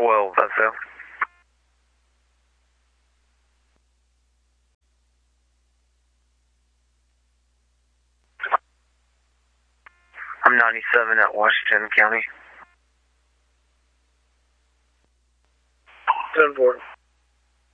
12, that's it. I'm 97 at Washington County. 10-4.